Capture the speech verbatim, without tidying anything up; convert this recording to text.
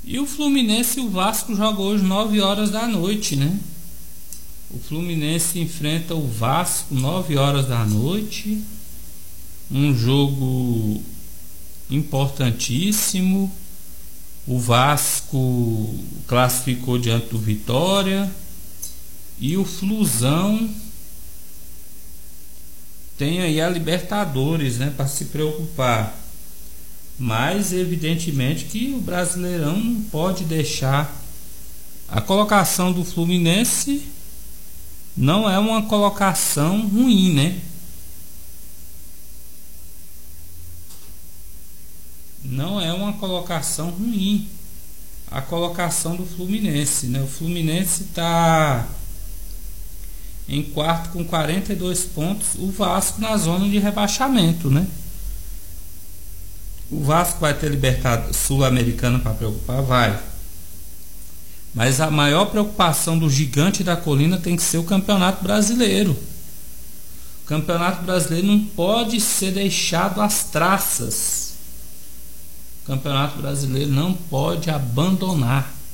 E o Fluminense e o Vasco jogam hoje nove horas da noite, né? O Fluminense enfrenta o Vasco nove horas da noite. Um jogo importantíssimo. O Vasco classificou diante do Vitória. E o Flusão tem aí a Libertadores, né, para se preocupar. Mas evidentemente que o Brasileirão não pode deixar. A colocação do Fluminense não é uma colocação ruim, né? Não é uma colocação ruim a colocação do Fluminense, né? O Fluminense está em quarto com quarenta e dois pontos, o Vasco na zona de rebaixamento, né? O Vasco vai ter Libertadores Sul-Americana para preocupar? Vai. Mas a maior preocupação do gigante da colina tem que ser o Campeonato Brasileiro. O Campeonato Brasileiro não pode ser deixado às traças. O Campeonato Brasileiro não pode abandonar.